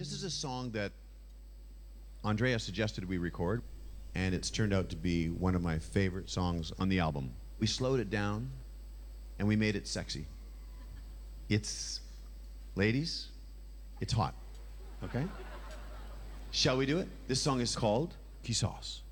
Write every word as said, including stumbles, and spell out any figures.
This is a song that Andrea suggested we record, and it's turned out to be one of my favorite songs on the album. We slowed it down, and we made it sexy. It's, ladies, it's hot, okay? Shall we do it? This song is called Kissos.